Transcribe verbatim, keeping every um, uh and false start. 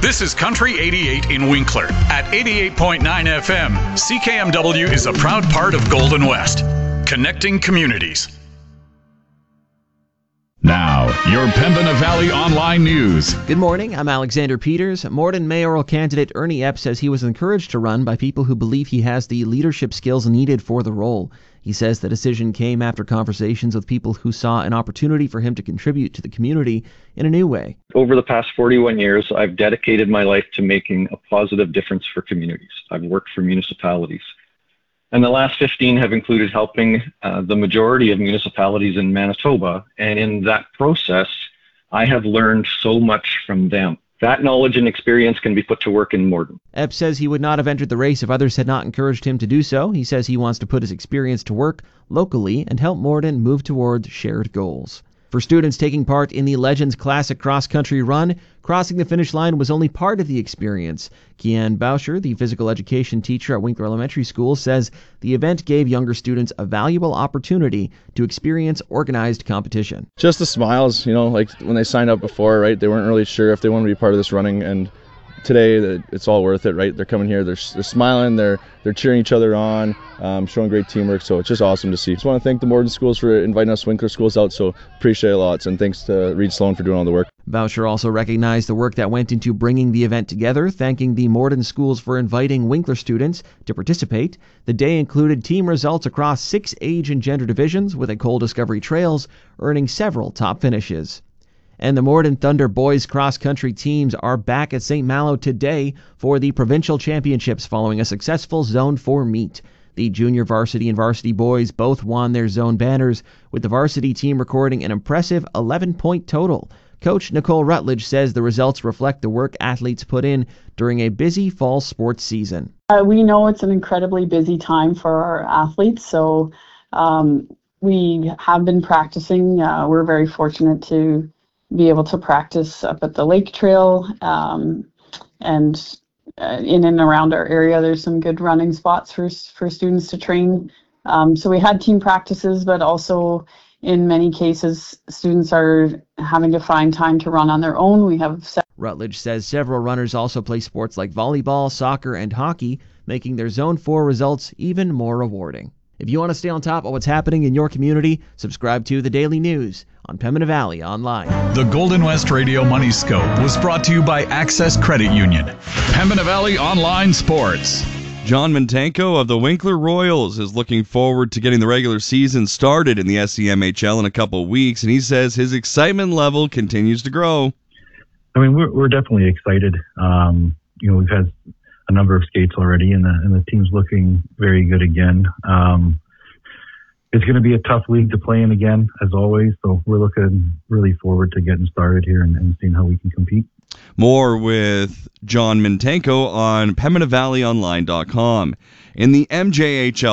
This is Country eighty-eight in Winkler. At eighty-eight point nine F M, C K M W is a proud part of Golden West, connecting communities. Now, your Pembina Valley Online News. Good morning, I'm Alexander Peters. Morden mayoral candidate Ernie Epp says he was encouraged to run by people who believe he has the leadership skills needed for the role. He says the decision came after conversations with people who saw an opportunity for him to contribute to the community in a new way. Over the past forty-one years, I've dedicated my life to making a positive difference for communities. I've worked for municipalities. And the last fifteen have included helping uh, the majority of municipalities in Manitoba. And in that process, I have learned so much from them. That knowledge and experience can be put to work in Morden. Epp says he would not have entered the race if others had not encouraged him to do so. He says he wants to put his experience to work locally and help Morden move towards shared goals. For students taking part in the Legends Classic Cross Country Run, crossing the finish line was only part of the experience. Kian Boucher, the physical education teacher at Winkler Elementary School, says the event gave younger students a valuable opportunity to experience organized competition. Just the smiles, you know, like when they signed up before, right? They weren't really sure if they wanted to be part of this running, and today it's all worth it, right? They're coming here, they're, they're smiling, they're they're cheering each other on, um, showing great teamwork, so it's just awesome to see. Just want to thank the Morden schools for inviting us Winkler schools out, so appreciate it lots, and thanks to Reed Sloan for doing all the work. Boucher also recognized the work that went into bringing the event together, thanking the Morden schools for inviting Winkler students to participate. The day included team results across six age and gender divisions, with Ecole Discovery Trails earning several top finishes. And the Morden Thunder boys cross-country teams are back at Saint Malo today for the provincial championships following a successful Zone four meet. The junior varsity and varsity boys both won their zone banners, with the varsity team recording an impressive eleven-point total. Coach Nicole Rutledge says the results reflect the work athletes put in during a busy fall sports season. Uh, we know it's an incredibly busy time for our athletes, so um, we have been practicing. Uh, we're very fortunate to be able to practice up at the lake trail, um, and uh, in and around our area there's some good running spots for for students to train. Um, so we had team practices, but also in many cases students are having to find time to run on their own. We have se- Rutledge says several runners also play sports like volleyball, soccer, and hockey, making their Zone four results even more rewarding. If you want to stay on top of what's happening in your community, subscribe to The Daily News on Pembina Valley Online. The Golden West Radio Money Scope was brought to you by Access Credit Union. Pembina Valley Online Sports. John Mintenko of the Winkler Royals is looking forward to getting the regular season started in the S C M H L in a couple of weeks, and he says his excitement level continues to grow. I mean, we're, we're definitely excited. Um, you know, we've had a number of skates already, and the, and the team's looking very good again. Um, it's going to be a tough league to play in again, as always, so we're looking really forward to getting started here and, and seeing how we can compete. More with John Mintenko on Pembina Valley Online dot com. In the M J H L